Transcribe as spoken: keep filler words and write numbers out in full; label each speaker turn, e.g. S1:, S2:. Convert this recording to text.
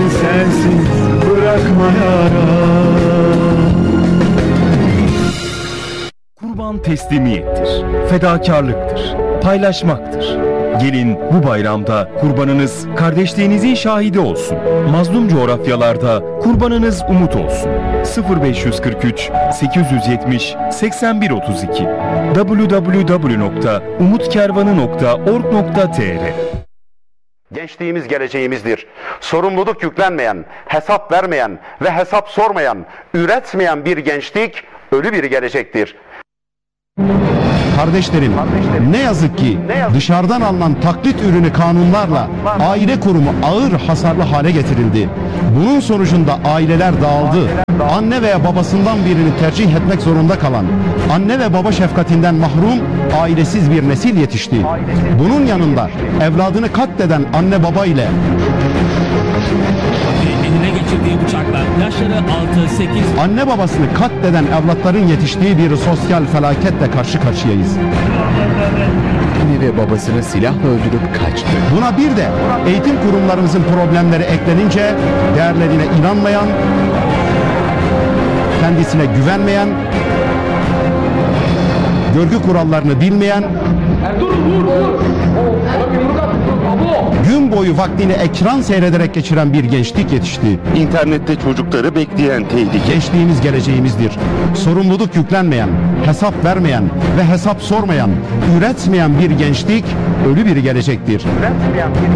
S1: sensiz sensiz bırakma yaram.
S2: Kurban teslimiyettir, fedakarlıktır, paylaşmaktır. Gelin bu bayramda kurbanınız kardeşliğinizin şahidi olsun. Mazlum coğrafyalarda kurbanınız umut olsun. sıfır beş kırk üç sekiz yüz yetmiş seksen bir otuz iki double-u double-u double-u nokta umutkervanı nokta org nokta tr.
S3: Gençliğimiz geleceğimizdir. Sorumluluk yüklenmeyen, hesap vermeyen ve hesap sormayan, üretmeyen bir gençlik ölü bir gelecektir.
S4: Kardeşlerim, ne yazık ki dışarıdan alınan taklit ürünü kanunlarla aile kurumu ağır hasarlı hale getirildi. Bunun sonucunda aileler dağıldı. Anne veya babasından birini tercih etmek zorunda kalan, anne ve baba şefkatinden mahrum, ailesiz bir nesil yetişti. Bunun yanında evladını katleden anne baba ile
S5: eline geçirdiği bıçaklar yaşları altı sekiz
S4: anne babasını katleden evlatların yetiştiği bir sosyal felaketle karşı karşıyayız.
S6: Anne ve babasını silahla öldürüp kaçtı.
S4: Buna bir de eğitim kurumlarımızın problemleri eklenince değerlerine inanmayan, kendisine güvenmeyen, görgü kurallarını bilmeyen, gün boyu vaktini ekran seyrederek geçiren bir gençlik yetişti.
S7: İnternette çocukları bekleyen tehlike.
S4: Gençliğimiz geleceğimizdir. Sorumluluk yüklenmeyen, hesap vermeyen ve hesap sormayan, üretmeyen bir gençlik ölü bir gelecektir.